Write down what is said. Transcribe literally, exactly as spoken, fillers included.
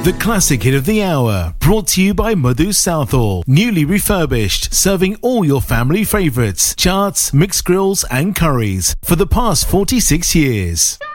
The classic hit of the hour, brought to you by Madhu Southall. Newly refurbished, serving all your family favourites, charts, mixed grills and curries for the past forty-six years.